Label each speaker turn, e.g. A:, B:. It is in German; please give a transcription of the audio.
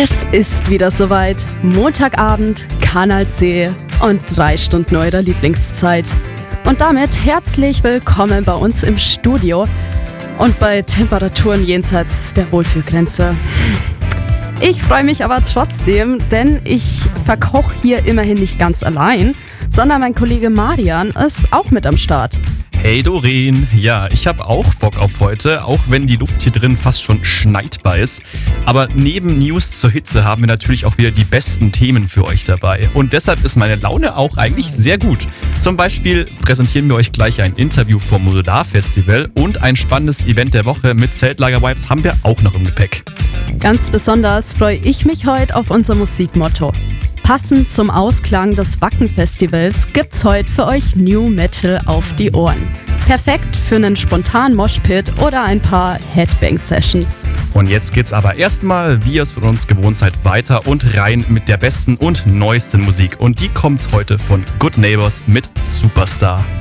A: Es ist wieder soweit. Montagabend, Kanal C und 3 Stunden eurer Lieblingszeit. Und damit herzlich willkommen bei uns im Studio und bei Temperaturen jenseits der Wohlfühlgrenze. Ich freue mich aber trotzdem, denn ich verkoche hier immerhin nicht ganz allein, sondern mein Kollege Marian ist auch mit am Start.
B: Hey Doreen, ja, ich habe auch Bock auf heute, auch wenn die Luft hier drin fast schon schneidbar ist. Aber neben News zur Hitze haben wir natürlich auch wieder die besten Themen für euch dabei. Und deshalb ist meine Laune auch eigentlich sehr gut. Zum Beispiel präsentieren wir euch gleich ein Interview vom Modular Festival und ein spannendes Event der Woche mit Zeltlager-Vibes haben wir auch noch im Gepäck.
A: Ganz besonders freue ich mich heute auf unser Musikmotto. Passend zum Ausklang des Wacken-Festivals gibt's heute für euch New Metal auf die Ohren. Perfekt für einen spontanen Moshpit oder ein paar Headbang-Sessions.
B: Und jetzt geht's aber erstmal, wie ihr es von uns gewohnt seid, weiter und rein mit der besten und neuesten Musik. Und die kommt heute von Good Neighbors mit Superstar.